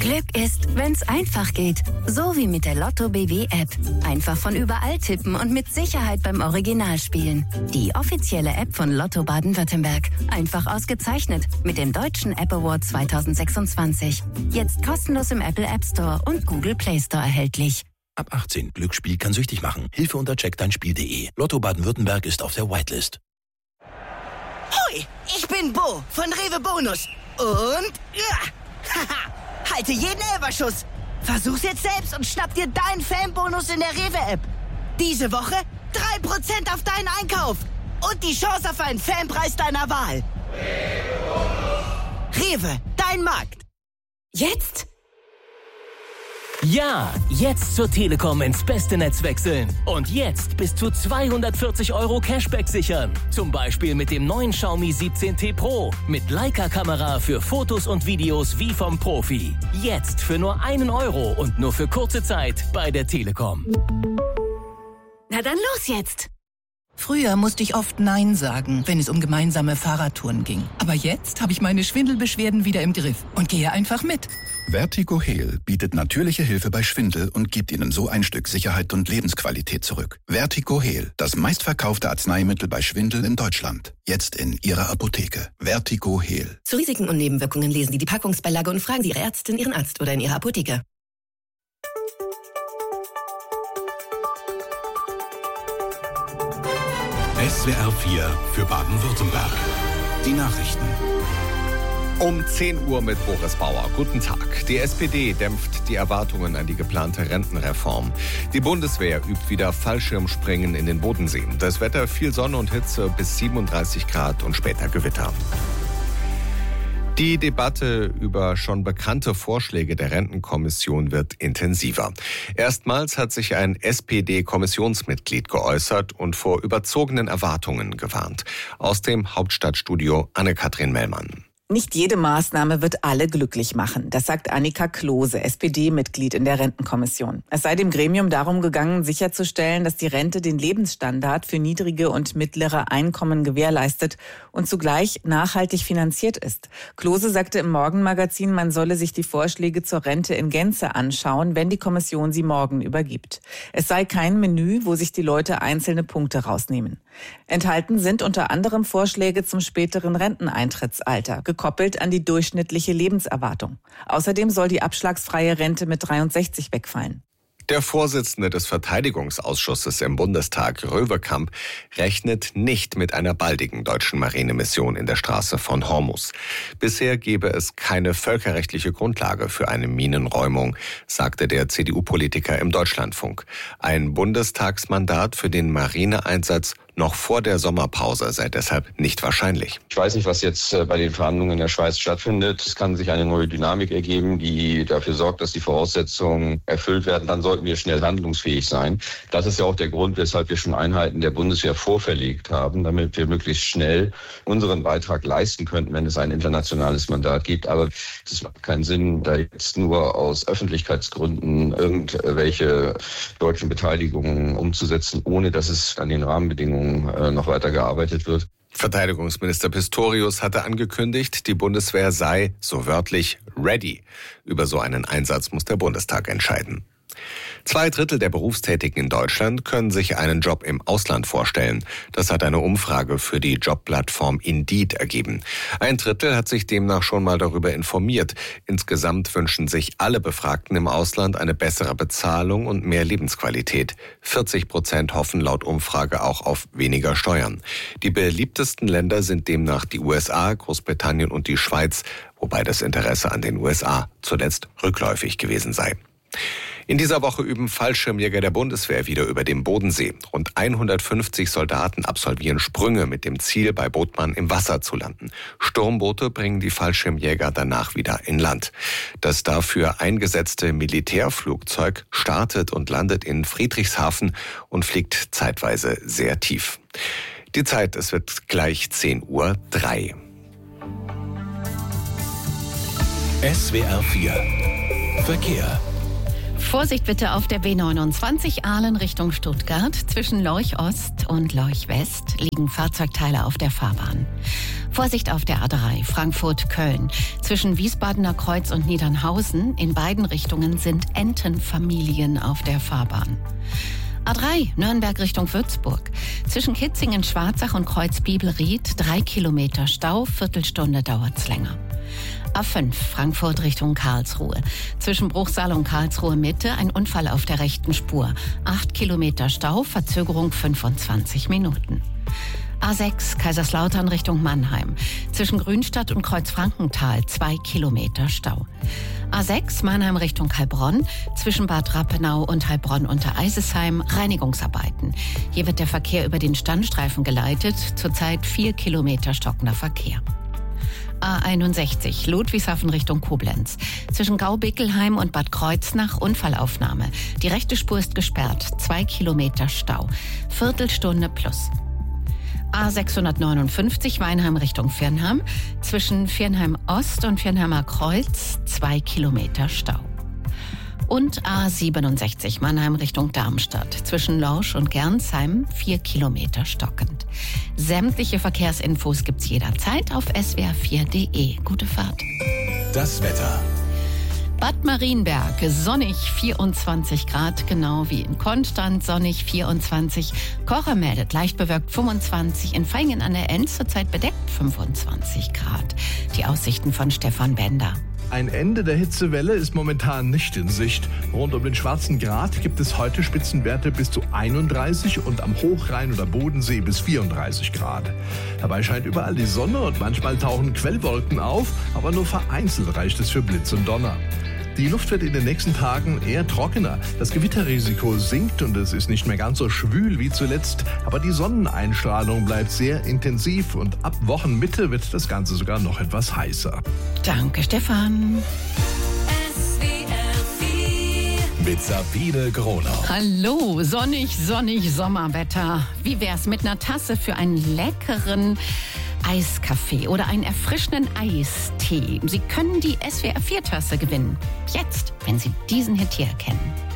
Glück ist, wenn's einfach geht. So wie mit der Lotto BW-App. Einfach von überall tippen und mit Sicherheit beim Original spielen. Die offizielle App von Lotto Baden-Württemberg. Einfach ausgezeichnet mit dem Deutschen App Award 2026. Jetzt kostenlos im Apple App Store und Google Play Store erhältlich. Ab 18. Glücksspiel kann süchtig machen. Hilfe unter checkdeinspiel.de. Lotto Baden-Württemberg ist auf der Whitelist. Hoi, ich bin Bo von Rewe Bonus. Und halte jeden Elberschuss. Versuch's jetzt selbst und schnapp dir deinen Fanbonus in der Rewe-App. Diese Woche 3% auf deinen Einkauf. Und die Chance auf einen Fanpreis deiner Wahl. Rewe, dein Markt. Jetzt? Ja, jetzt zur Telekom ins beste Netz wechseln. Und jetzt bis zu 240 € Cashback sichern. Zum Beispiel mit dem neuen Xiaomi 17T Pro. Mit Leica-Kamera für Fotos und Videos wie vom Profi. Jetzt für nur 1 € und nur für kurze Zeit bei der Telekom. Na dann los jetzt. Früher musste ich oft Nein sagen, wenn es um gemeinsame Fahrradtouren ging. Aber jetzt habe ich meine Schwindelbeschwerden wieder im Griff und gehe einfach mit. Vertigo Heal bietet natürliche Hilfe bei Schwindel und gibt Ihnen so ein Stück Sicherheit und Lebensqualität zurück. Vertigo Heal, das meistverkaufte Arzneimittel bei Schwindel in Deutschland. Jetzt in Ihrer Apotheke. Vertigo Heal. Zu Risiken und Nebenwirkungen lesen Sie die Packungsbeilage und fragen Sie Ihre Ärztin, Ihren Arzt oder in Ihrer Apotheke. SWR 4 für Baden-Württemberg. Die Nachrichten. Um 10 Uhr mit Boris Bauer. Guten Tag. Die SPD dämpft die Erwartungen an die geplante Rentenreform. Die Bundeswehr übt wieder Fallschirmspringen in den Bodensee. Das Wetter viel Sonne und Hitze bis 37 Grad und später Gewitter. Die Debatte über schon bekannte Vorschläge der Rentenkommission wird intensiver. Erstmals hat sich ein SPD-Kommissionsmitglied geäußert und vor überzogenen Erwartungen gewarnt. Aus dem Hauptstadtstudio Anne-Kathrin Mellmann. Nicht jede Maßnahme wird alle glücklich machen. Das sagt Annika Klose, SPD-Mitglied in der Rentenkommission. Es sei dem Gremium darum gegangen, sicherzustellen, dass die Rente den Lebensstandard für niedrige und mittlere Einkommen gewährleistet und zugleich nachhaltig finanziert ist. Klose sagte im Morgenmagazin, man solle sich die Vorschläge zur Rente in Gänze anschauen, wenn die Kommission sie morgen übergibt. Es sei kein Menü, wo sich die Leute einzelne Punkte rausnehmen. Enthalten sind unter anderem Vorschläge zum späteren Renteneintrittsalter, gekoppelt an die durchschnittliche Lebenserwartung. Außerdem soll die abschlagsfreie Rente mit 63 wegfallen. Der Vorsitzende des Verteidigungsausschusses im Bundestag, Röwekamp, rechnet nicht mit einer baldigen deutschen Marinemission in der Straße von Hormuz. Bisher gebe es keine völkerrechtliche Grundlage für eine Minenräumung, sagte der CDU-Politiker im Deutschlandfunk. Ein Bundestagsmandat für den Marineeinsatz noch vor der Sommerpause sei deshalb nicht wahrscheinlich. Ich weiß nicht, was jetzt bei den Verhandlungen in der Schweiz stattfindet. Es kann sich eine neue Dynamik ergeben, die dafür sorgt, dass die Voraussetzungen erfüllt werden. Dann sollten wir schnell handlungsfähig sein. Das ist ja auch der Grund, weshalb wir schon Einheiten der Bundeswehr vorverlegt haben, damit wir möglichst schnell unseren Beitrag leisten könnten, wenn es ein internationales Mandat gibt. Aber es macht keinen Sinn, da jetzt nur aus Öffentlichkeitsgründen irgendwelche deutschen Beteiligungen umzusetzen, ohne dass es an den Rahmenbedingungen noch weiter gearbeitet wird. Verteidigungsminister Pistorius hatte angekündigt, die Bundeswehr sei, so wörtlich, ready. Über so einen Einsatz muss der Bundestag entscheiden. 2/3 der Berufstätigen in Deutschland können sich einen Job im Ausland vorstellen. Das hat eine Umfrage für die Jobplattform Indeed ergeben. 1/3 hat sich demnach schon mal darüber informiert. Insgesamt wünschen sich alle Befragten im Ausland eine bessere Bezahlung und mehr Lebensqualität. 40% hoffen laut Umfrage auch auf weniger Steuern. Die beliebtesten Länder sind demnach die USA, Großbritannien und die Schweiz, wobei das Interesse an den USA zuletzt rückläufig gewesen sei. In dieser Woche üben Fallschirmjäger der Bundeswehr wieder über dem Bodensee. Rund 150 Soldaten absolvieren Sprünge mit dem Ziel, bei Bodmann im Wasser zu landen. Sturmboote bringen die Fallschirmjäger danach wieder in Land. Das dafür eingesetzte Militärflugzeug startet und landet in Friedrichshafen und fliegt zeitweise sehr tief. Die Zeit, es wird gleich 10:03 Uhr. SWR 4 Verkehr. Vorsicht bitte auf der B29 Aalen Richtung Stuttgart. Zwischen Lorch Ost und Lorch West liegen Fahrzeugteile auf der Fahrbahn. Vorsicht auf der A3 Frankfurt-Köln. Zwischen Wiesbadener Kreuz und Niedernhausen in beiden Richtungen sind Entenfamilien auf der Fahrbahn. A3 Nürnberg Richtung Würzburg. Zwischen Kitzingen-Schwarzach und Kreuz-Biebelried 3 Kilometer Stau, Viertelstunde dauert's länger. A5 Frankfurt Richtung Karlsruhe. Zwischen Bruchsal und Karlsruhe Mitte ein Unfall auf der rechten Spur. 8 Kilometer Stau, Verzögerung 25 Minuten. A6 Kaiserslautern Richtung Mannheim. Zwischen Grünstadt und Kreuzfrankenthal 2 Kilometer Stau. A6 Mannheim Richtung Heilbronn. Zwischen Bad Rappenau und Heilbronn unter Eisesheim Reinigungsarbeiten. Hier wird der Verkehr über den Standstreifen geleitet. Zurzeit 4 Kilometer stockender Verkehr. A61 Ludwigshafen Richtung Koblenz. Zwischen Gaubickelheim und Bad Kreuznach Unfallaufnahme. Die rechte Spur ist gesperrt. 2 Kilometer Stau. Viertelstunde plus. A659 Weinheim Richtung Viernheim. Zwischen Viernheim Ost und Viernheimer Kreuz 2 Kilometer Stau. Und A67 Mannheim Richtung Darmstadt. Zwischen Lorsch und Gernsheim 4 Kilometer stockend. Sämtliche Verkehrsinfos gibt's jederzeit auf swr4.de. Gute Fahrt. Das Wetter. Bad Marienberg, sonnig 24 Grad, genau wie in Konstanz, sonnig 24. Kocher meldet leicht bewölkt 25, in Vaihingen an der Enz zurzeit bedeckt 25 Grad. Die Aussichten von Stefan Bender. Ein Ende der Hitzewelle ist momentan nicht in Sicht. Rund um den Schwarzen Grat gibt es heute Spitzenwerte bis zu 31 und am Hochrhein oder Bodensee bis 34 Grad. Dabei scheint überall die Sonne und manchmal tauchen Quellwolken auf, aber nur vereinzelt reicht es für Blitz und Donner. Die Luft wird in den nächsten Tagen eher trockener. Das Gewitterrisiko sinkt und es ist nicht mehr ganz so schwül wie zuletzt. Aber die Sonneneinstrahlung bleibt sehr intensiv und ab Wochenmitte wird das Ganze sogar noch etwas heißer. Danke, Stefan. Mit Sabine Gronau. Hallo, sonnig Sommerwetter. Wie wär's mit einer Tasse für einen leckeren Eiskaffee oder einen erfrischenden Eistee? Sie können die SWR4-Tasse gewinnen. Jetzt, wenn Sie diesen Hit hier erkennen.